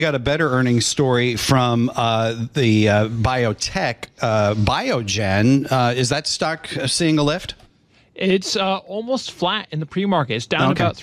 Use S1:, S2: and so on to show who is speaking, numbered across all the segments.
S1: got a better earnings story from the biotech Biogen. Is that stock seeing a lift?
S2: It's almost flat in the pre-market. It's down about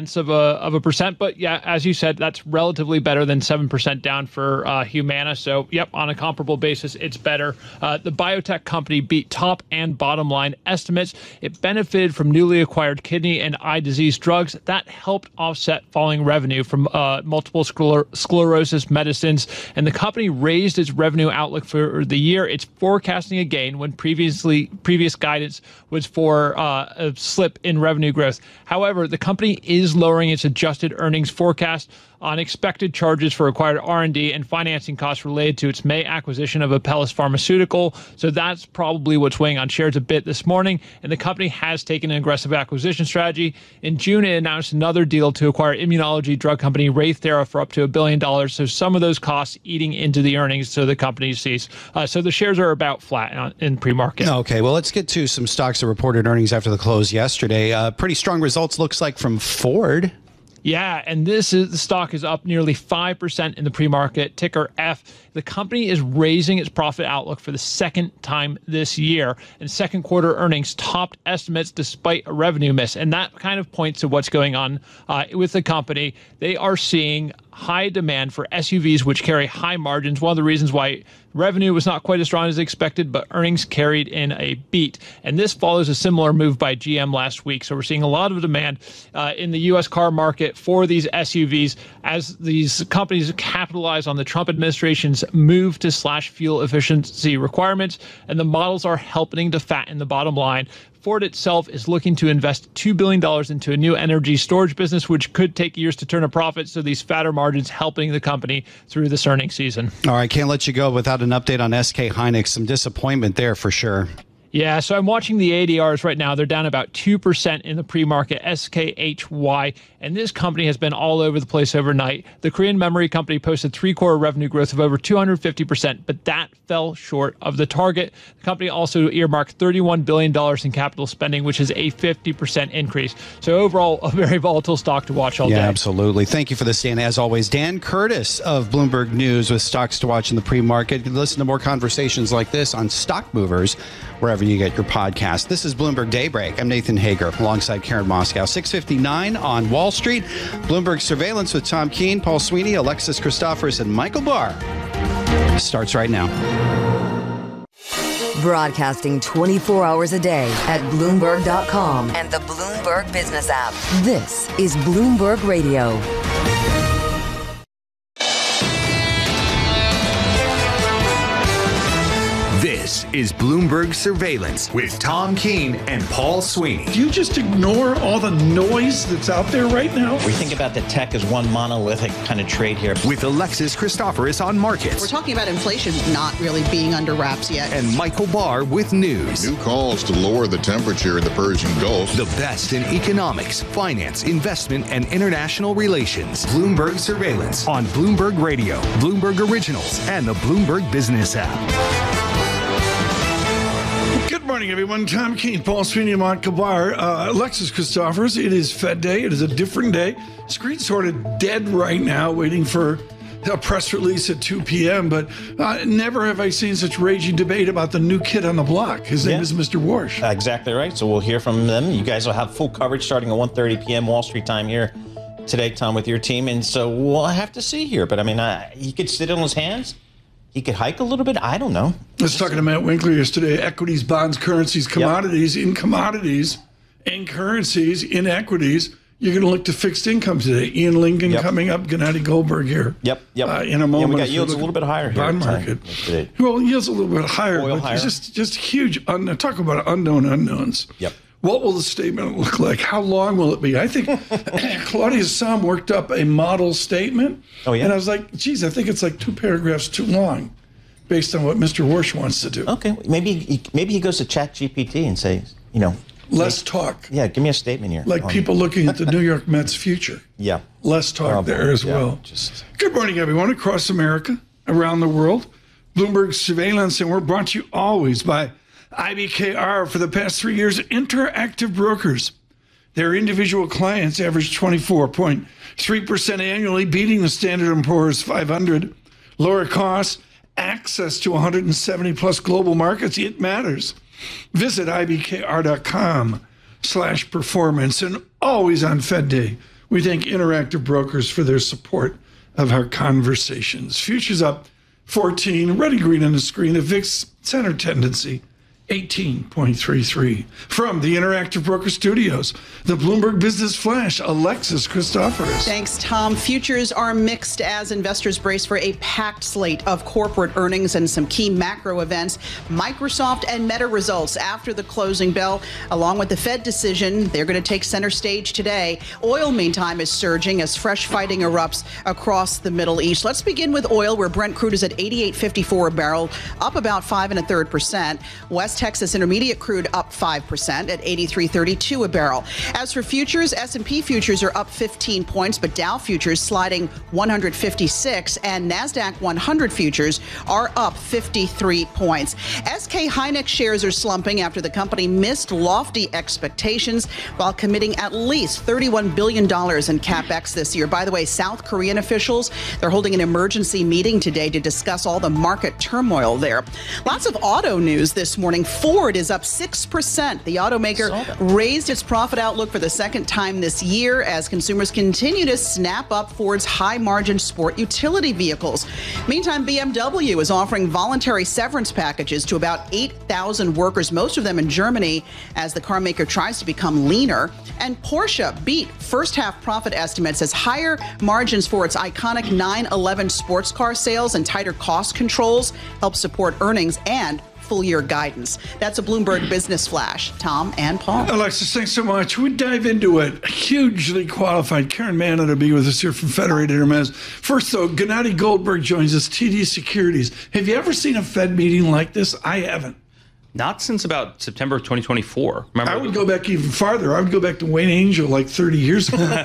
S2: 0.3%. But yeah, as you said, that's relatively better than 7% down for Humana. So, yep, on a comparable basis, it's better. The biotech company beat top and bottom line estimates. It benefited from newly acquired kidney and eye disease drugs. That helped offset falling revenue from multiple sclerosis medicines. And the company raised its revenue outlook for the year. It's forecasting a gain when previous guidance was for a slip in revenue growth. However, the company is lowering its adjusted earnings forecast on expected charges for acquired R&D and financing costs related to its May acquisition of Apellis Pharmaceutical. So that's probably what's weighing on shares a bit this morning. And the company has taken an aggressive acquisition strategy. In June, it announced another deal to acquire immunology drug company Raythera for up to $1 billion. So some of those costs eating into the earnings so the company sees. So the shares are about flat in pre-market.
S1: Okay, well, let's get to some stocks that reported earnings after the close yesterday. Pretty strong results, looks like, from Ford.
S2: Yeah, and the stock is up nearly 5% in the pre-market, ticker F. The company is raising its profit outlook for the second time this year, and second quarter earnings topped estimates despite a revenue miss. And that kind of points to what's going on with the company. They are seeing high demand for SUVs, which carry high margins. One of the reasons why revenue was not quite as strong as expected, but earnings carried in a beat. And this follows a similar move by GM last week. So we're seeing a lot of demand in the U.S. car market for these SUVs as these companies capitalize on the Trump administration's move to slash fuel efficiency requirements. And the models are helping to fatten the bottom line. Ford itself is looking to invest $2 billion into a new energy storage business, which could take years to turn a profit. So these fatter margins helping the company through this earnings season.
S1: All right, can't let you go without an update on SK Hynix. Some disappointment there for sure.
S2: Yeah, so I'm watching the ADRs right now. They're down about 2% in the pre-market, SKHY, and this company has been all over the place overnight. The Korean memory company posted three-quarter revenue growth of over 250%, but that fell short of the target. The company also earmarked $31 billion in capital spending, which is a 50% increase. So overall, a very volatile stock to watch all day.
S1: Yeah, absolutely. Thank you for this, Dan. As always, Dan Curtis of Bloomberg News with stocks to watch in the pre-market. You can listen to more conversations like this on Stock Movers, wherever you get your podcast. This is Bloomberg Daybreak. I'm Nathan Hager alongside Karen Moscow. 6:59 on Wall Street. Bloomberg Surveillance with Tom Keene, Paul Sweeney, Alexis Christoforous, and Michael Barr starts right now.
S3: Broadcasting 24 hours a day at Bloomberg.com and the Bloomberg Business app. This is Bloomberg Radio.
S4: This is Bloomberg Surveillance with Tom Keene and Paul Sweeney.
S5: Do you just ignore all the noise that's out there right now?
S6: We think about the tech as one monolithic kind of trade here.
S4: With Alexis Christoforous on markets.
S7: We're talking about inflation not really being under wraps yet.
S4: And Michael Barr with news.
S8: New calls to lower the temperature in the Persian Gulf.
S4: The best in economics, finance, investment, and international relations. Bloomberg Surveillance on Bloomberg Radio, Bloomberg Originals, and the Bloomberg Business app.
S5: Good morning, everyone. Tom Keene, Paul Sweeney, and Michael Barr. Alexis Christoforous. It is Fed Day. It is a different day. Screen's sort of dead right now, waiting for a press release at 2 p.m. But never have I seen such raging debate about the new kid on the block. His name is Mr. Warsh.
S6: Exactly right. So we'll hear from them. You guys will have full coverage starting at 1:30 p.m. Wall Street time here today, Tom, with your team. And so we'll have to see here. But, I mean, he could sit on his hands. He could hike a little bit. I don't know.
S5: I was talking to Matt Winkler yesterday. Equities, bonds, currencies, commodities. In commodities and currencies, in equities, you're going to look to fixed income today. Ian Lincoln coming up, Gennady Goldberg here. In a moment.
S6: Yeah, we got yields a little bit higher here.
S5: Bond market. Well, yields a little bit higher.
S6: Oil
S5: but
S6: higher.
S5: Just huge. Talk about unknown unknowns.
S6: Yep.
S5: What will the statement look like? How long will it be? I think Claudia Sahm worked up a model statement.
S6: Oh, yeah?
S5: And I was like, geez, I think it's like 2 paragraphs too long based on what Mr. Warsh wants to do.
S6: Okay. Maybe he goes to ChatGPT and says,
S5: less talk.
S6: Yeah, give me a statement here.
S5: Like people looking at the New York Mets future.
S6: Yeah.
S5: Less talk there as well. Good morning, everyone, across America, around the world. Bloomberg Surveillance, and we're brought to you always by IBKR. For the past 3 years, Interactive Brokers. Their individual clients average 24.2 3% annually, beating the Standard & Poor's 500. Lower costs, access to 170 plus global markets. It matters. Visit ibkr.com/performance. And always on Fed Day, we thank Interactive Brokers for their support of our conversations. Futures up 14, red and green on the screen. The VIX center tendency 18.33. From the Interactive Broker Studios, the Bloomberg Business Flash, Alexis Christoforous.
S7: Thanks, Tom. Futures are mixed as investors brace for a packed slate of corporate earnings and some key macro events. Microsoft and Meta results after the closing bell, along with the Fed decision. They're going to take center stage today. Oil, meantime, is surging as fresh fighting erupts across the Middle East. Let's begin with oil, where Brent crude is at $88.54 a barrel, up about 5 1/3%. West Texas Intermediate crude up 5% at $83.32 a barrel. As for futures, S&P futures are up 15 points, but Dow futures sliding 156, and NASDAQ 100 futures are up 53 points. SK Hynix shares are slumping after the company missed lofty expectations while committing at least $31 billion in CapEx this year. By the way, South Korean officials, they're holding an emergency meeting today to discuss all the market turmoil there. Lots of auto news this morning. Ford is up 6%. The automaker raised its profit outlook for the second time this year as consumers continue to snap up Ford's high-margin sport utility vehicles. Meantime, BMW is offering voluntary severance packages to about 8,000 workers, most of them in Germany, as the car maker tries to become leaner. And Porsche beat first-half profit estimates as higher margins for its iconic 911 sports car sales and tighter cost controls help support earnings and full-year guidance. That's a Bloomberg Business Flash. Tom and Paul.
S5: Alexis, thanks so much. We dive into it. Hugely qualified Karen Manna to be with us here from Federated Hermes. First, though, Gennady Goldberg joins us, TD Securities. Have you ever seen a Fed meeting like this? I haven't.
S9: Not since about September of 2024. Remember,
S5: I would go back even farther. I would go back to Wayne Angel like 30 years ago.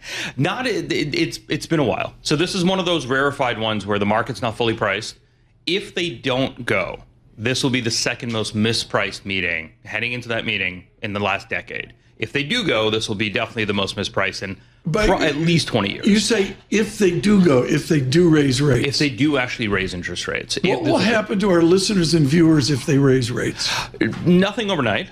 S9: It's been a while. So this is one of those rarefied ones where the market's not fully priced. If they don't go, this will be the second most mispriced meeting heading into that meeting in the last decade. If they do go, this will be definitely the most mispriced in at least 20 years.
S5: You say if they do go, if they do raise rates.
S9: If they do actually raise interest rates.
S5: What will happen to our listeners and viewers if they raise rates?
S9: Nothing overnight.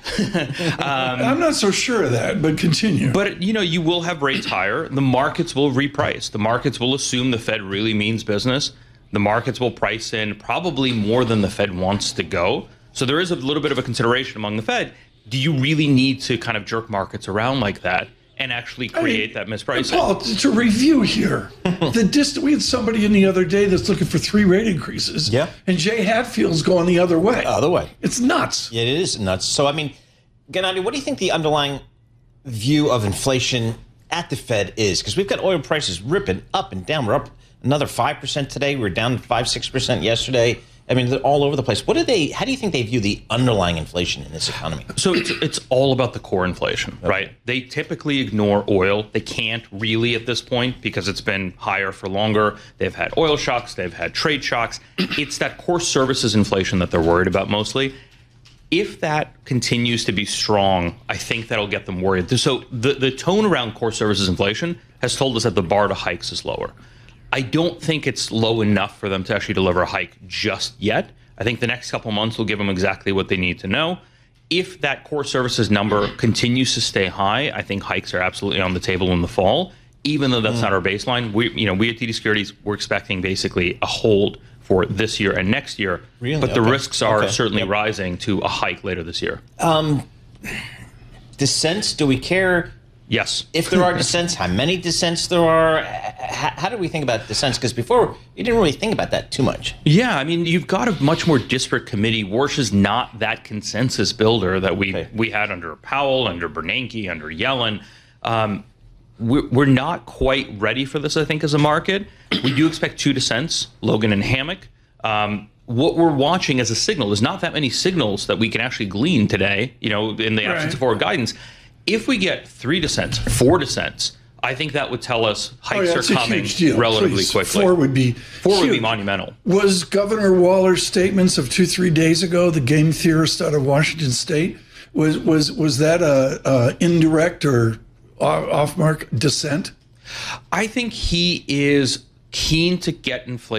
S5: I'm not so sure of that, but continue.
S9: But, you will have rates higher. The markets will reprice. The markets will assume the Fed really means business. The markets will price in probably more than the Fed wants to go. So there is a little bit of a consideration among the Fed. Do you really need to kind of jerk markets around like that and actually create that mispricing?
S5: Paul, to review here, we had somebody in the other day that's looking for 3 rate increases.
S6: Yeah.
S5: And Jay Hatfield's going the other way.
S6: Other way.
S5: It's nuts.
S6: Yeah, it is nuts. So, Gennady, what do you think the underlying view of inflation at the Fed is? Because we've got oil prices ripping up and down. We're up another 5% today. We were down 5-6% yesterday. They're all over the place. How do you think they view the underlying inflation in this economy?
S9: So it's all about the core inflation, right? They typically ignore oil. They can't really at this point because it's been higher for longer. They've had oil shocks. They've had trade shocks. It's that core services inflation that they're worried about mostly. If that continues to be strong, I think that'll get them worried. So the tone around core services inflation has told us that the bar to hikes is lower. I don't think it's low enough for them to actually deliver a hike just yet. I think the next couple months will give them exactly what they need to know. If that core services number continues to stay high, I think hikes are absolutely on the table in the fall, even though that's not our baseline. We at TD Securities, we're expecting basically a hold for this year and next year.
S6: Really?
S9: But the risks are certainly rising to a hike later this year.
S6: Dissents, do we care?
S9: Yes.
S6: If there are dissents, how many dissents there are? How do we think about dissents? Because before, you didn't really think about that too much.
S9: Yeah, you've got a much more disparate committee. Warsh is not that consensus builder that we had under Powell, under Bernanke, under Yellen. We're not quite ready for this, I think, as a market. We do expect 2 dissents, Logan and Hammock. What we're watching as a signal is not that many signals that we can actually glean today, in the absence of forward guidance. If we get 3 dissents, 4 dissents, I think that would tell us hikes are coming relatively quickly.
S5: 4 would be
S9: monumental.
S5: Was Governor Waller's statements of 2-3 days ago, the game theorist out of Washington State, was that a indirect or off-mark dissent?
S9: I think he is keen to get inflation